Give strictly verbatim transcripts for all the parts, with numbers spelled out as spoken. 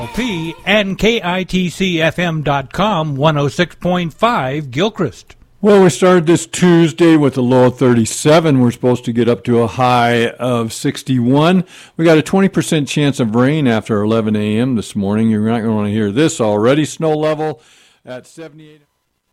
P and K I T C F M dot com, one oh six point five Gilchrist. Well, we started this Tuesday with a low of thirty-seven. We're supposed to get up to a high of sixty-one. We got a twenty percent chance of rain after eleven a.m. this morning. You're not going to want to hear this already. Snow level at seventy-eight.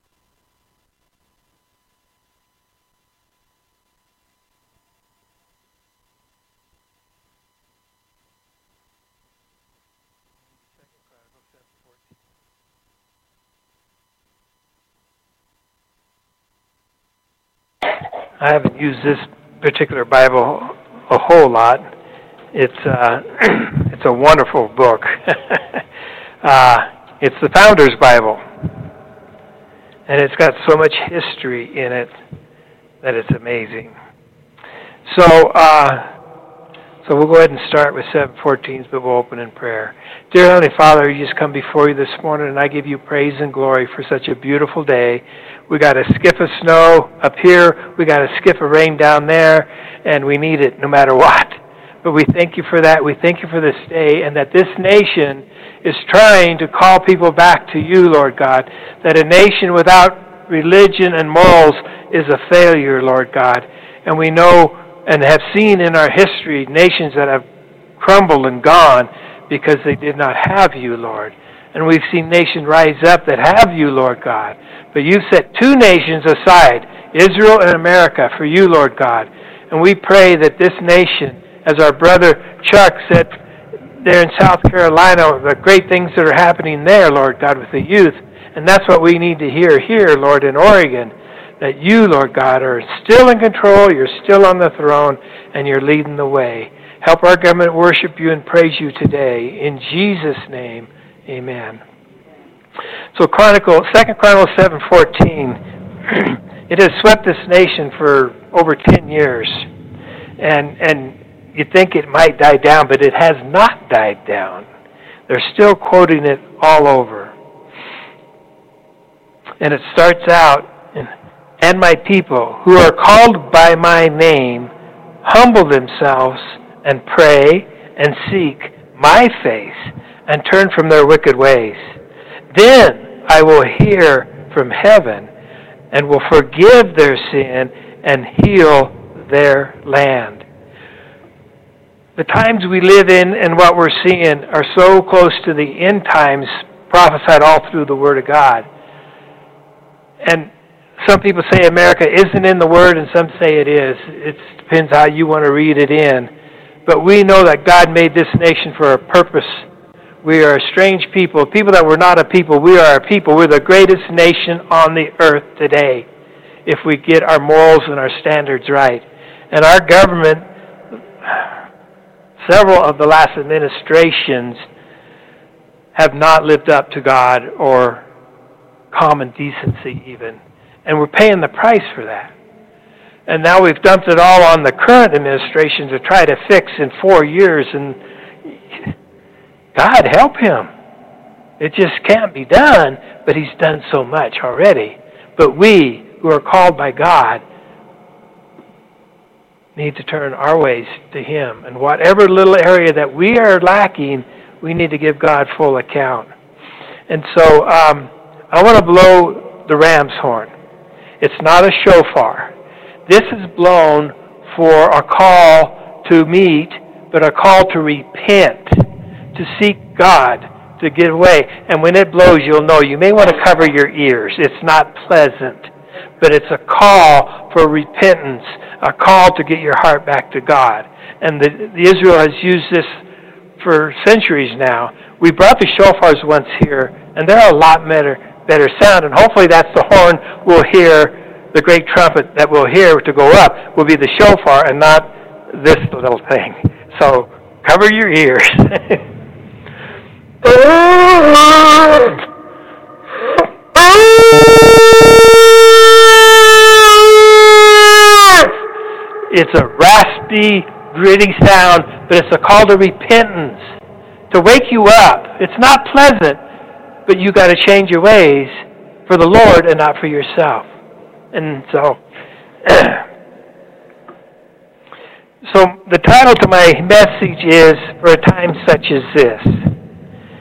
I haven't used this particular Bible a whole lot. It's uh, it's a wonderful book. uh, it's the Founder's Bible, and it's got so much history in it that it's amazing. So, uh, so we'll go ahead and start with seven fourteen, but we'll open in prayer. Dear Heavenly Father, we just come before you this morning, and I give you praise and glory for such a beautiful day. We got a skiff of snow up here, we got a skiff of rain down there, and we need it no matter what. But we thank you for that. We thank you for this day, and that this nation is trying to call people back to you, Lord God. That a nation without religion and morals is a failure, Lord God. And we know and have seen in our history nations that have crumbled and gone because they did not have you, Lord. And we've seen nations rise up that have you, Lord God. But you've set two nations aside, Israel and America, for you, Lord God. And we pray that this nation, as our brother Chuck said there in South Carolina, the great things that are happening there, Lord God, with the youth. And that's what we need to hear here, Lord, in Oregon, that you, Lord God, are still in control, you're still on the throne, and you're leading the way. Help our government worship you and praise you today. In Jesus' name, amen. So Chronicle, Second Chronicles seven fourteen, it has swept this nation for over ten years. And and you'd think it might die down, but it has not died down. They're still quoting it all over. And it starts out, and my people who are called by my name humble themselves and pray and seek my face and turn from their wicked ways. Then I will hear from heaven and will forgive their sin and heal their land. The times we live in and what we're seeing are so close to the end times prophesied all through the Word of God. And some people say America isn't in the Word, and some say it is. It depends how you want to read it in. But we know that God made this nation for a purpose. We are a strange people, people that were not a people. We are a people. We're the greatest nation on the earth today if we get our morals and our standards right. And our government, several of the last administrations have not lived up to God or common decency even. And we're paying the price for that. And now we've dumped it all on the current administration to try to fix in four years. And God help him. It just can't be done, but he's done so much already. But we, who are called by God, need to turn our ways to him. And whatever little area that we are lacking, we need to give God full account. And so um, I want to blow the ram's horn. It's not a shofar. This is blown for a call to meet, but a call to repent, to seek God, to get away. And when it blows, you'll know. You may want to cover your ears. It's not pleasant, but it's a call for repentance, a call to get your heart back to God. And the, the Israel has used this for centuries now. We brought the shofars once here, and they're a lot better, better sound, and hopefully that's the horn we'll hear. The great trumpet that we'll hear to go up will be the shofar and not this little thing. So cover your ears. It's a raspy, gritty sound, but it's a call to repentance, to wake you up. It's not pleasant, but you got to change your ways for the Lord and not for yourself. And so, so the title to my message is For a Time Such as This.